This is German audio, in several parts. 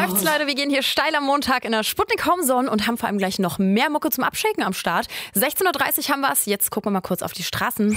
läuft's, Leute? Wir gehen hier steil am Montag in der Sputnik Homezone und haben vor allem gleich noch mehr Mucke zum Abschaken am Start. 16:30 Uhr haben wir's. Jetzt gucken wir mal kurz auf die Straßen.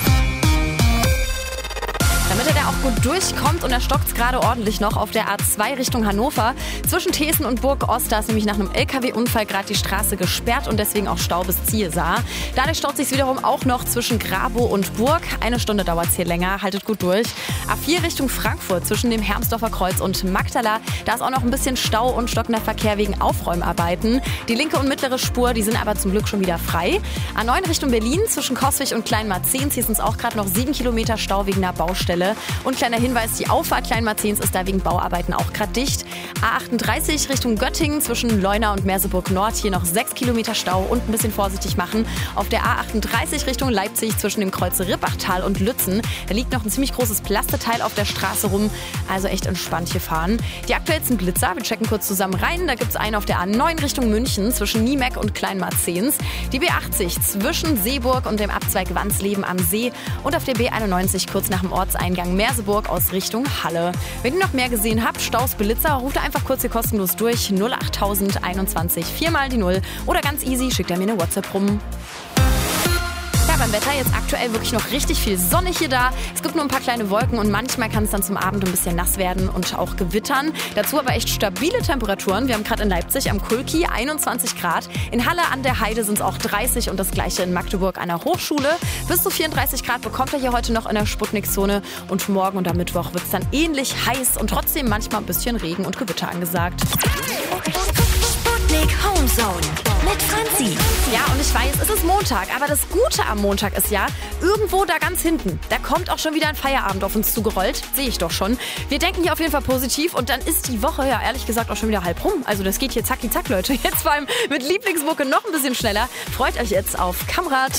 Damit er da auch gut durchkommt, und er stockt's gerade ordentlich noch auf der A2 Richtung Hannover. Zwischen Thesen und Burg Ost, da ist nämlich nach einem LKW-Unfall gerade die Straße gesperrt und deswegen auch Stau bis Zielsaar. Dadurch staut sich's wiederum auch noch zwischen Grabow und Burg. 1 Stunde dauert's hier länger, haltet gut durch. A4 Richtung Frankfurt zwischen dem Hermsdorfer Kreuz und Magdala. Da ist auch noch ein bisschen Stau und stockender Verkehr wegen Aufräumarbeiten. Die linke und mittlere Spur, die sind aber zum Glück schon wieder frei. A9 Richtung Berlin zwischen Coswig und Kleinmarzens. Hier sind's auch gerade noch 7 Kilometer Stau wegen einer Baustelle. Und kleiner Hinweis, die Auffahrt Kleinmarzens ist da wegen Bauarbeiten auch gerade dicht. A38 Richtung Göttingen zwischen Leuna und Merseburg Nord. Hier noch 6 Kilometer Stau und ein bisschen vorsichtig machen. Auf der A38 Richtung Leipzig zwischen dem Kreuz Rippachtal und Lützen. Da liegt noch ein ziemlich großes Plasteteil auf der Straße rum. Also echt entspannt hier fahren. Die aktuellsten Blitzer, wir checken kurz zusammen rein. Da gibt's einen auf der A9 Richtung München zwischen Niemeck und Kleinmarzens. Die B80 zwischen Seeburg und dem Abzweig Wansleben am See. Und auf der B91 kurz nach dem Ortseingang Merseburg aus Richtung Halle. Wenn ihr noch mehr gesehen habt, Staus, Blitzer, ruft einfach kurz hier kostenlos durch. 08021 4 mal die 0. Oder ganz easy, schickt ihr mir eine WhatsApp rum. Ja, beim Wetter jetzt aktuell wirklich noch richtig viel Sonne hier da. Es gibt nur ein paar kleine Wolken und manchmal kann es dann zum Abend ein bisschen nass werden und auch gewittern. Dazu aber echt stabile Temperaturen. Wir haben gerade in Leipzig am Kulki 21 Grad. In Halle an der Heide sind es auch 30 und das gleiche in Magdeburg an der Hochschule. Bis zu 34 Grad bekommt ihr hier heute noch in der Sputnik-Zone. Und morgen und am Mittwoch wird es dann ähnlich heiß und trotzdem manchmal ein bisschen Regen und Gewitter angesagt. Sputnik Homezone mit Franzi. Ja, und ich weiß, es ist Montag, aber das Gute am Montag ist ja, irgendwo da ganz hinten, da kommt auch schon wieder ein Feierabend auf uns zugerollt. Sehe ich doch schon. Wir denken hier auf jeden Fall positiv und dann ist die Woche ja ehrlich gesagt auch schon wieder halb rum. Also das geht hier zacki zack, Leute. Jetzt vor allem mit Lieblingsmucke noch ein bisschen schneller. Freut euch jetzt auf Kamrad.